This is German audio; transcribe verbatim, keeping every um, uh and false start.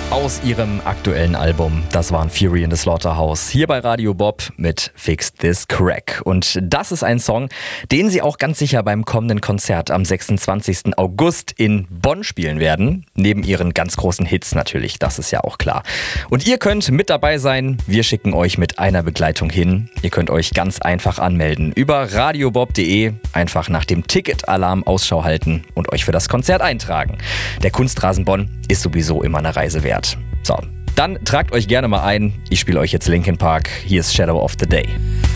aus ihrem aktuellen Album. Das waren Fury in the Slaughterhouse. Hier bei Radio Bob mit Fix This Crack. Und das ist ein Song, den sie auch ganz sicher beim kommenden Konzert am sechsundzwanzigsten August in Bonn spielen werden. Neben ihren ganz großen Hits natürlich, das ist ja auch klar. Und ihr könnt mit dabei sein. Wir schicken euch mit einer Begleitung hin. Ihr könnt euch ganz einfach anmelden. Über radiobob punkt de einfach nach dem Ticketalarm Ausschau halten und euch für das Konzert eintragen. Der Kunstrasen Bonn ist sowieso immer eine Reise wert. So, dann tragt euch gerne mal ein. Ich spiele euch jetzt Linkin Park. Hier ist Shadow of the Day.